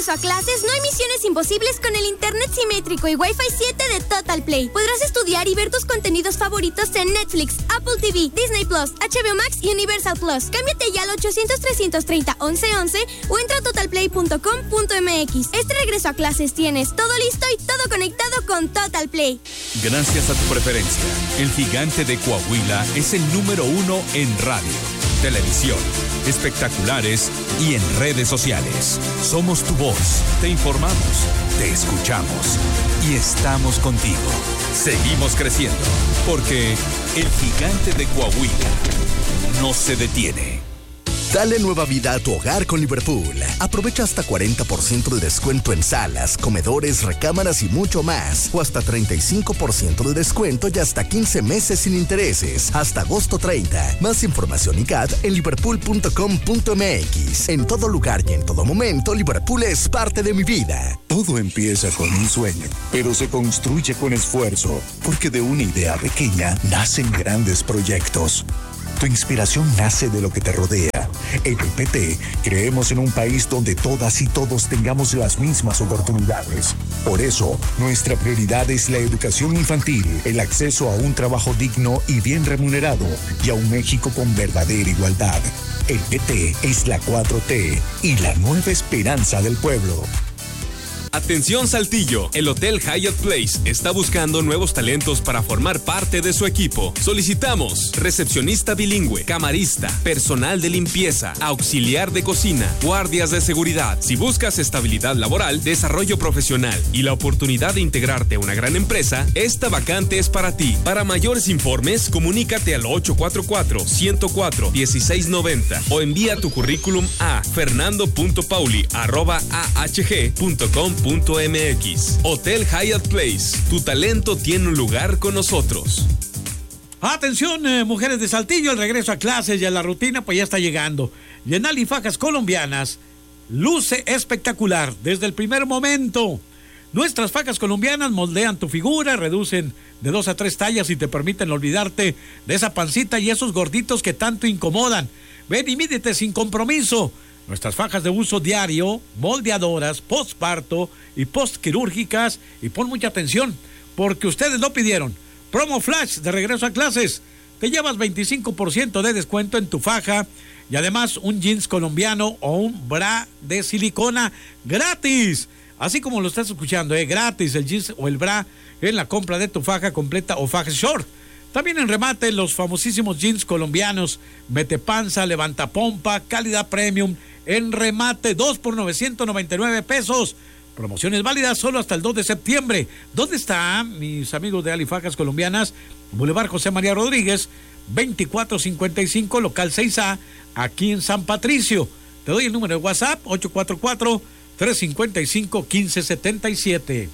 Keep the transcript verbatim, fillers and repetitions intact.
regreso a clases, no hay misiones imposibles con el internet simétrico y Wi-Fi siete de Total Play. Podrás estudiar y ver tus contenidos favoritos en Netflix, Apple T V, Disney Plus, H B O Max y Universal Plus. Cámbiate ya al ochocientos, trescientos treinta, once once o entra a total play punto com punto m x. Este regreso a clases tienes todo listo y todo conectado con Total Play. Gracias a tu preferencia, el Gigante de Coahuila es el número uno en radio, televisión, espectaculares y en redes sociales. Somos tu voz, te informamos, te escuchamos y estamos contigo. Seguimos creciendo, porque el Gigante de Coahuila no se detiene. Dale nueva vida a tu hogar con Liverpool. Aprovecha hasta cuarenta por ciento de descuento en salas, comedores, recámaras y mucho más. O hasta treinta y cinco por ciento de descuento y hasta quince meses sin intereses. Hasta agosto treinta. Más información y C A D en liverpool punto com punto m x. En todo lugar y en todo momento, Liverpool es parte de mi vida. Todo empieza con un sueño, pero se construye con esfuerzo. Porque de una idea pequeña nacen grandes proyectos. Tu inspiración nace de lo que te rodea. En el P T creemos en un país donde todas y todos tengamos las mismas oportunidades. Por eso, nuestra prioridad es la educación infantil, el acceso a un trabajo digno y bien remunerado y a un México con verdadera igualdad. El P T es la cuatro T y la nueva esperanza del pueblo. Atención Saltillo, el Hotel Hyatt Place está buscando nuevos talentos para formar parte de su equipo. Solicitamos recepcionista bilingüe, camarista, personal de limpieza, auxiliar de cocina, guardias de seguridad. Si buscas estabilidad laboral, desarrollo profesional y la oportunidad de integrarte a una gran empresa, esta vacante es para ti. Para mayores informes, comunícate al ocho cuatro cuatro, ciento cuatro, dieciséis noventa o envía tu currículum a fernando punto pauli arroba a h g punto com punto m x. Hotel Hyatt Place, tu talento tiene un lugar con nosotros. Atención, eh, mujeres de Saltillo, el regreso a clases y a la rutina pues ya está llegando. Yenal y Fajas Colombianas luce espectacular desde el primer momento. Nuestras fajas colombianas moldean tu figura, reducen de dos a tres tallas y te permiten olvidarte de esa pancita y esos gorditos que tanto incomodan. Ven y mídete sin compromiso. Nuestras fajas de uso diario, moldeadoras, postparto y postquirúrgicas. Y pon mucha atención, porque ustedes lo pidieron. Promo Flash de regreso a clases. Te llevas veinticinco por ciento de descuento en tu faja y además un jeans colombiano o un bra de silicona gratis. Así como lo estás escuchando, ¿eh? Gratis el jeans o el bra en la compra de tu faja completa o faja short. También en remate los famosísimos jeans colombianos, metepanza, levantapompa, calidad premium, en remate dos por novecientos noventa y nueve pesos. Promociones válidas solo hasta el dos de septiembre. ¿Dónde están mis amigos de Alifajas Colombianas? Boulevard José María Rodríguez, veinticuatro cincuenta y cinco, local seis A, aquí en San Patricio. Te doy el número de WhatsApp, ocho cuatro cuatro, tres cinco cinco, uno cinco siete siete.